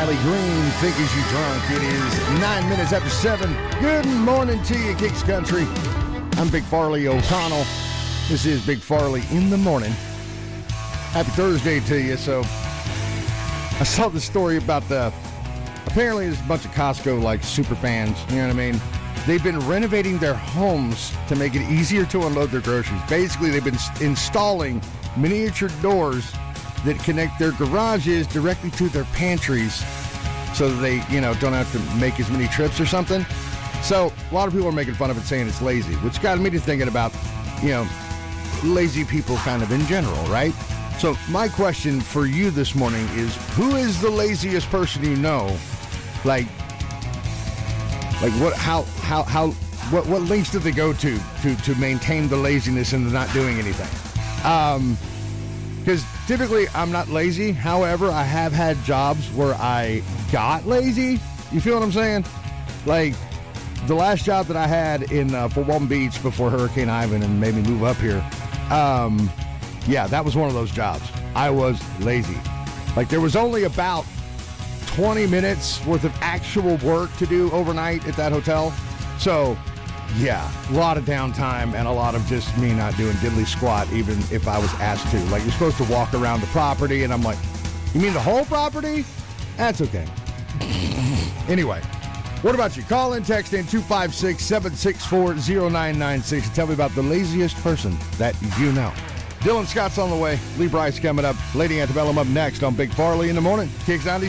Riley Green, Think As You Drunk. It is 9 minutes after 7. Good morning to you, Kicks Country. I'm Big Farley O'Connell. This is Big Farley in the morning. Happy Thursday to you. So, I saw the story about apparently there's a bunch of Costco, super fans, you know what I mean? They've been renovating their homes to make it easier to unload their groceries. Basically, they've been installing miniature doors that connect their garages directly to their pantries so that they, don't have to make as many trips or something. So a lot of people are making fun of it, saying it's lazy, which got me to thinking about, lazy people kind of in general, right? So my question for you this morning is, who is the laziest person you know? What lengths do they go to maintain the laziness and not doing anything? Because typically I'm not lazy. However, I have had jobs where I got lazy. You feel what I'm saying? Like the last job that I had in Fort Walton Beach before Hurricane Ivan and made me move up here. That was one of those jobs. I was lazy. There was only about 20 minutes worth of actual work to do overnight at that hotel. So, yeah, a lot of downtime and a lot of just me not doing diddly squat, even if I was asked to. You're supposed to walk around the property, and I'm like, you mean the whole property? That's okay. Anyway, what about you? Call in, text in 256-764-0996 and tell me about the laziest person that you know. Dylan Scott's on the way. Lee Bryce coming up. Lady Antebellum up next on Big Farley in the morning. Kicks 90.